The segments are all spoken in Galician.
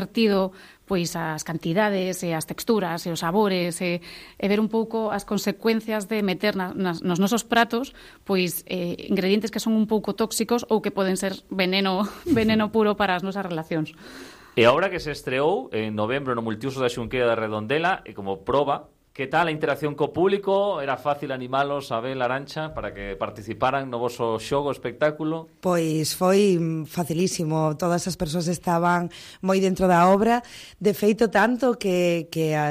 partido pois as cantidades e as texturas e os sabores e ver un pouco as consecuencias de meter nos nosos pratos pois ingredientes que son un pouco tóxicos ou que poden ser veneno puro para as nosas relacións. E agora que se estreou en novembro no Multiusos da Xunqueira de Redondela e como proba, que tal a interacción co público? Era fácil animalos a ver Arancha para que participaran no voso xogo, espectáculo? Pois foi facilísimo, todas as persoas estaban moi dentro da obra, de feito tanto que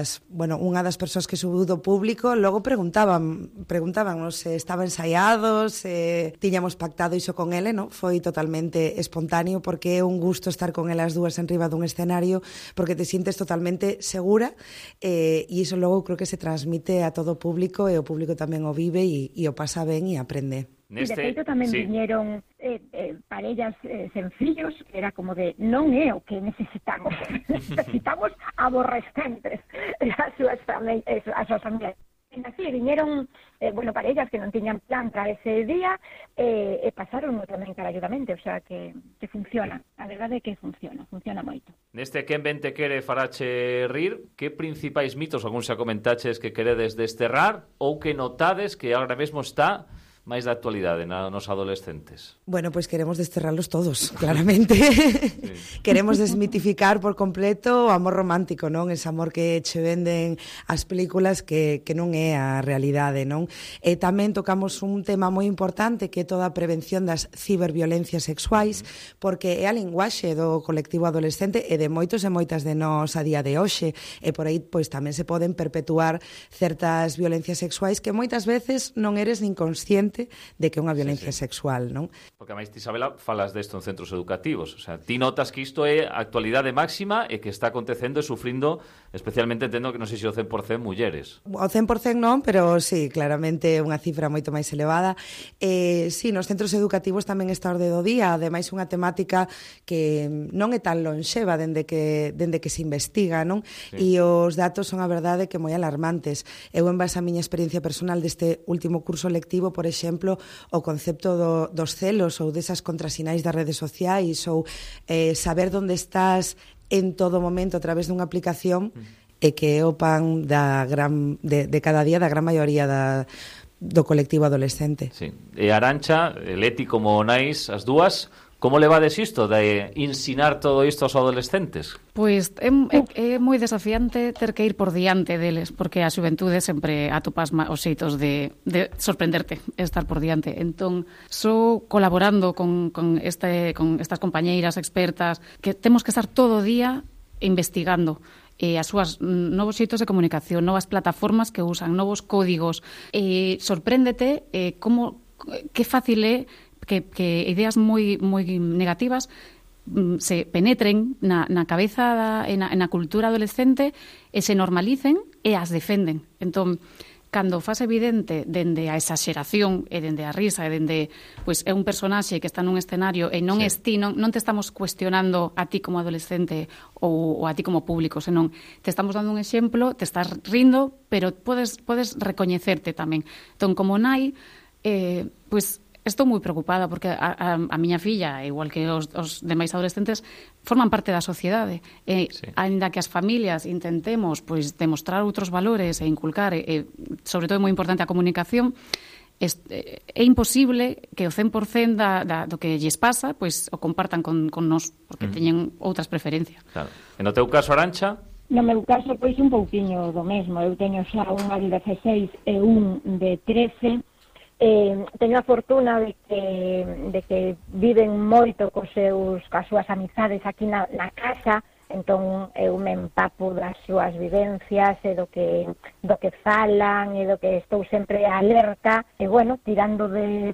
unha das persoas que subiu do público logo preguntábamos se estaba ensaiado, se tiñamos pactado iso con ele, non? Foi totalmente espontáneo porque é un gusto estar con elas dúas en riba dun escenario porque te sientes totalmente segura e iso logo creo que se transmite a todo o público e o público tamén o vive e o pasa ben e aprende. De feito tamén viñeron parellas sen fillos, era como de non é o que necesitamos necesitamos aborrecentes as súas familias. Así viñeron parellas que non tiñan plan para ese día e pasaron tamén caralludamente, o sea que funciona, a verdade é que funciona moito. Neste Quen ben te quere farache rir, que principais mitos, algún xa comentaches que queredes desterrar ou que notades que agora mesmo está máis da actualidade nos adolescentes? Bueno, pois queremos desterrarlos todos, claramente. Sí. Queremos desmitificar por completo o amor romántico, non? Ese amor que che venden as películas que non é a realidade, non? E tamén tocamos un tema moi importante que é toda a prevención das ciberviolencias sexuais, porque é a linguaxe do colectivo adolescente e de moitos e moitas de nós a día de hoxe, e por aí pois tamén se poden perpetuar certas violencias sexuais que moitas veces non eres nin consciente de que é unha violencia sexual, non? Porque a máis ti, Isabela, falas desto en centros educativos, o sea, ti notas que isto é a actualidade máxima e que está acontecendo e sufrindo, especialmente entendo que non sei se o 100% mulleres. O 100% non, pero sí, claramente unha cifra moito máis elevada. Sí, nos centros educativos tamén está a orde do día, ademais unha temática que non é tan lonxeva dende que se investiga, non? Sí. E os datos son a verdade que moi alarmantes. Eu, en base a miña experiencia personal deste último curso lectivo, por exemplo, o concepto dos celos ou desas contrasinais das redes sociais ou saber onde estás en todo momento a través dunha aplicación e que é o pan de cada día da gran maioría do colectivo adolescente. Sí. E Arancha, Leti como Nais, as dúas, como levades isto de ensinar todo isto aos adolescentes? Pois é moi desafiante ter que ir por diante deles, porque a xuventude sempre atopas os xeitos de sorprenderte, estar por diante. Entón, só colaborando con estas compañeiras expertas, que temos que estar todo o día investigando as súas novos xeitos de comunicación, novas plataformas que usan, novos códigos. Sorpréndete que fácil é que ideas moi negativas se penetren na cabeza e na cultura adolescente e se normalicen e as defenden. Entón, cando faz evidente dende a exaxeración e dende a risa e dende é un personaxe que está nun escenario e non es ti, non te estamos cuestionando a ti como adolescente ou a ti como público, senón te estamos dando un exemplo, te estás rindo, pero podes recoñecerte tamén. Entón, como nai, estou moi preocupada porque a miña filla, igual que os demais adolescentes, forman parte da sociedade. Ainda que as familias intentemos demostrar outros valores e inculcar, sobre todo é moi importante a comunicación, é imposible que o 100% do que lles pasa o compartan con nós, porque teñen outras preferencias. Claro. E no teu caso, Arancha? No meu caso, un pouquiño do mesmo. Eu teño xa unha de 16 e un de 13. Teño a fortuna de que viven moito coas súas amizades aquí na casa, entón eu me empapo das súas vivencias e do que falan e do que estou sempre alerta e tirando de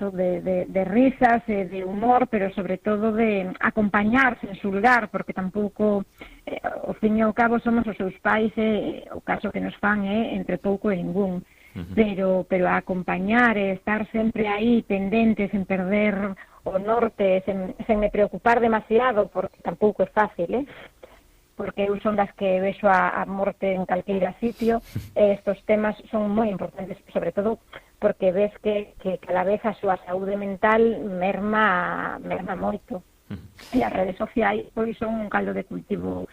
risas e de humor, pero sobre todo de acompañar sen xulgar, porque tampouco ao fin e ao cabo somos os seus pais e o caso que nos fan é entre pouco e ningún. Pero a acompañar e estar sempre aí pendente, sen perder o norte, sen me preocupar demasiado, porque tampouco é fácil, porque eu son das que vexo a morte en calqueira sitio, e estos temas son moi importantes, sobre todo porque ves que cada vez a súa saúde mental merma moito. E as redes sociais pois son un caldo de cultivo